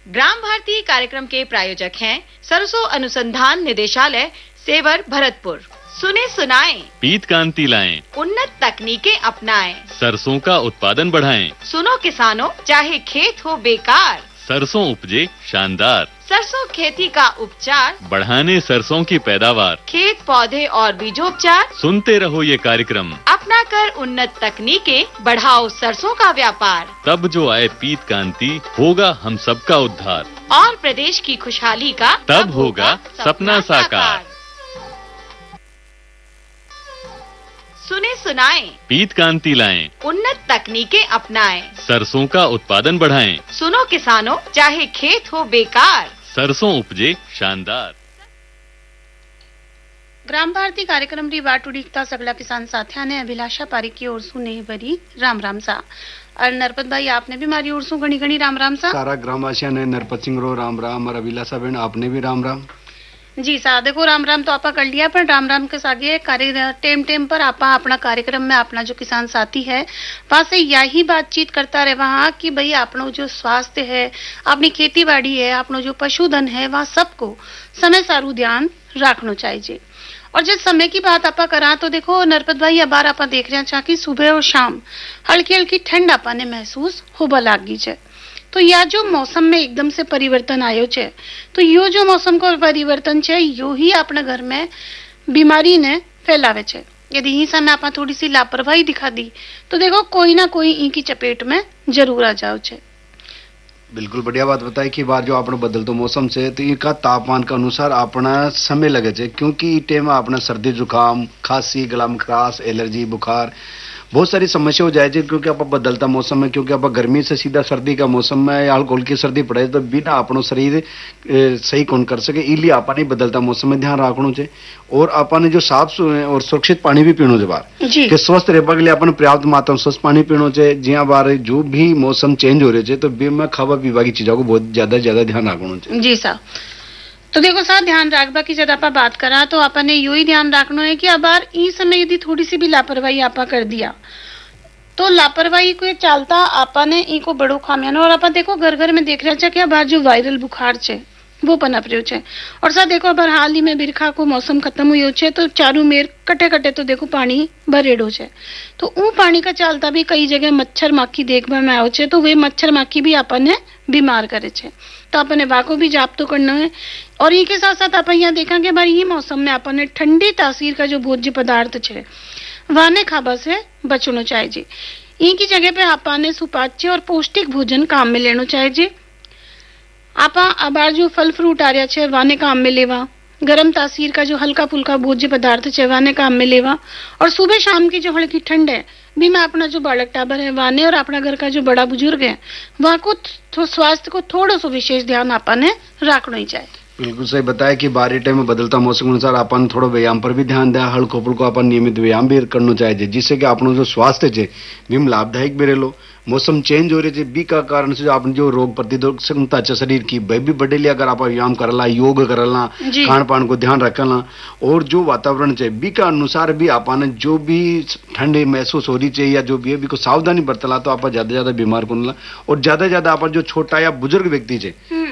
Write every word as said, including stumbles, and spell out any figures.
ग्राम भारती कार्यक्रम के प्रायोजक हैं सरसों अनुसंधान निदेशालय, सेवर, भरतपुर। सुने सुनाएं, पीत कांति लाएं, उन्नत तकनीकें अपनाएं, सरसों का उत्पादन बढ़ाएं। सुनो किसानों, चाहे खेत हो बेकार, सरसों उपजे शानदार। सरसों खेती का उपचार, बढ़ाने सरसों की पैदावार। खेत, पौधे और बीजोपचार, सुनते रहो ये कार्यक्रम। अपना कर उन्नत तकनीकें, बढ़ाओ सरसों का व्यापार। तब जो आए पीत कांति, होगा हम सबका उद्धार। और प्रदेश की खुशहाली का तब होगा सपना साकार। सुने सुनाएं, पीत कांति लाएं, उन्नत तकनीकें अपनाएं, सरसों का उत्पादन बढ़ाएं। सुनो किसानों, चाहे खेत हो बेकार, सरसों उपजे शानदार। ग्राम भारती कार्यक्रम री वाट उड़ीकता सगला किसान साथिया ने अभिलाषा पारिक की ओर सु नेह भरी राम राम सा। और नरपत भाई, आपने भी मारी ओर सु घनी घनी राम राम सा। सारा ग्रामवासियों ने नरपत सिंह रो राम राम, और अभिलाषा बहन आपने भी राम राम जी। सा देखो, राम राम तो आपा कर लिया, पर राम राम के सागे कार्य टेम टेम पर आपा अपना कार्यक्रम में अपना जो किसान साथी है वहां से यही बातचीत करता रहे वहाँ कि भाई अपनो जो स्वास्थ्य है, अपनी खेती बाड़ी है, अपनो जो पशुधन है, वहाँ सबको समय सारू ध्यान रखना चाहिए। और जब समय की बात आपा करा तो देखो नरपत भाई, अब बार आपा देख रहे हैं कि सुबह और शाम हल्की हल्की ठंड आपा ने महसूस होबा लागी है। तो यह जो मौसम में एकदम से परिवर्तन आयो छे, तो यो जो मौसम को परिवर्तन छे, यो ही अपने घर में बीमारी ने फैलावे छे। यदि ही समय आप थोड़ी सी लापरवाही दिखा दी तो देखो कोई ना कोई इनकी चपेट में जरूर आ जाओ छे। बिल्कुल बढ़िया बात बताई कि बार जो आपने बदलतो मौसम से तो इनका तापमान के अनुसार अपना समय लगे छे, क्योंकि टाइम में अपना सर्दी जुकाम, खांसी, गला में खराश, एलर्जी, बुखार, बहुत सारी समस्या हो जाए, क्योंकि आप बदलता मौसम में, क्योंकि आप गर्मी से सीधा सर्दी का मौसम में हल्की की सर्दी पड़े तो बिना अपनो शरीर ए, सही कौन कर सके, इसलिए आपा नहीं बदलता मौसम में ध्यान रखना चाहिए। और आपा ने जो साफ और सुरक्षित पानी भी पीनो चाहिए कि स्वस्थ रहने के लिए अपन पर्याप्त मात्रा में स्वस्थ पानी पीनो चाहिए। जिया बार जो भी मौसम चेंज हो रहे थे तो बे में खावा पीवा की चीजों को बहुत ज्यादा ज्यादा ध्यान रखना चाहिए। जी साहब, तो देखो साथ ध्यान रखबा की जब आप बात करा तो आपने यू ही ध्यान रखना है कि अब बार इस समय यदि थोड़ी सी भी लापरवाही आपा कर दिया तो लापरवाही को चालता आपा ने इको बड़ो खामियानो। और आप देखो घर घर में देख रहे छे कि अब जो वायरल बुखार छे वो पनप रह्यो छे। और साथ देखो अब हाल ही में बिरखा को मौसम खत्म हुयो छे तो चारू मेर कटे कटे तो देखो पानी भरेडो छे, तो ऊ पानी का चालता भी कई जगह मच्छर माखी देखबा में आयो छे, तो वे मच्छर माखी भी आपने बीमार करे छे। तो आपने वाको भी जाप तो करना है। और इनके साथ साथ आप यहाँ देखा कि भाई ये मौसम में आपने ठंडी तासीर का जो भोज्य पदार्थ छे वाने खाबा से बचना चाहिए। इनकी जगह पे आपने सुपाच्य और पौष्टिक भोजन काम में लेना चाहिए। आपा अबार जो फल फ्रूट आ रहा छे वाने काम में लेवा, गरम तासीर का जो हल्का फुल्का भोज्य पदार्थ छे वाने काम में लेवा। और सुबह शाम की जो हल्की ठंड है भी में अपना जो बालक टाबर है वाने और अपना घर का जो बड़ा बुजुर्ग है वहाँ को तो स्वास्थ्य को थोड़ा सा विशेष ध्यान आपने रखना ही चाहिए। बिल्कुल सही बताया कि बारी टाइम में बदलता मौसम के अनुसार अपन थोड़ा व्यायाम पर भी ध्यान दें, हल्को फुल्को अपन नियमित व्यायाम भी करना चाहिए, जिससे कि अपना जो स्वास्थ्य है भी लाभदायक भी रहे। मौसम चेंज हो रहे थे बी का कारण से आपने जो रोग प्रतिरोधक क्षमता है शरीर की वह भी बढ़े लिया। अगर आप व्यायाम करला, योग करला, खान पान को ध्यान रखला, और जो वातावरण चाहिए बी का अनुसार भी आपने जो भी ठंडी महसूस हो रही चाहिए या जो भी है भी को सावधानी बरतला तो आप ज्यादा ज्यादा बीमार को। और ज्यादा ज्यादा आप जो छोटा या बुजुर्ग व्यक्ति है